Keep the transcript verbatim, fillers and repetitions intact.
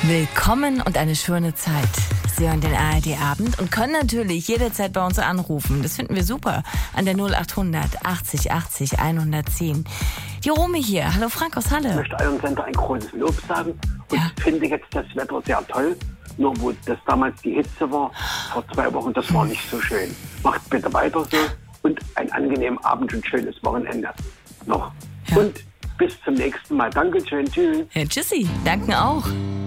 Willkommen und eine schöne Zeit. Sie hören den A R D-Abend und können natürlich jederzeit bei uns anrufen. Das finden wir super. An der null achthundert achtzig achtzig hundertzehn. Die Romy hier. Hallo Frank aus Halle. Ich möchte eurem Sender ein großes Lob sagen und Ja. finde jetzt das Wetter sehr toll. Nur wo das damals die Hitze war, vor zwei Wochen, das war nicht so schön. Macht bitte weiter so und einen angenehmen Abend und schönes Wochenende noch. Ja. Und bis zum nächsten Mal. Dankeschön. Tschüss. Ja, tschüssi. Danken auch.